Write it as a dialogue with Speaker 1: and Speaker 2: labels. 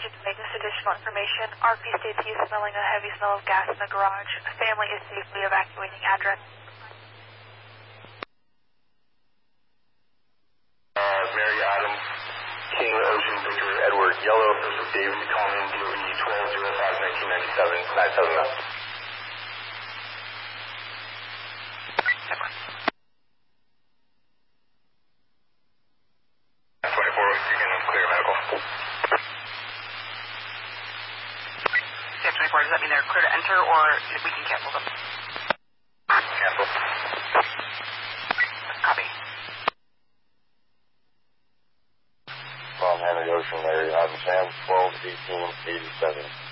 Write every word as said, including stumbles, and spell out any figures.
Speaker 1: you to make this additional information. R P states he is smelling a heavy smell of gas in the garage. A family is safely evacuating address.
Speaker 2: Uh, Mary Adams, King Ocean Victor Edward Yellow, David Common, D O B twelve oh five nineteen ninety-seven, nine seven nine. twenty-four, you can clear medical.
Speaker 3: Yeah, twenty-four, does that mean they're clear to enter, or we can cancel them?
Speaker 2: Cancel.
Speaker 3: Copy.
Speaker 4: From Henry Ocean, Larry Ivan Sam, twelve eighteen eighty-seven.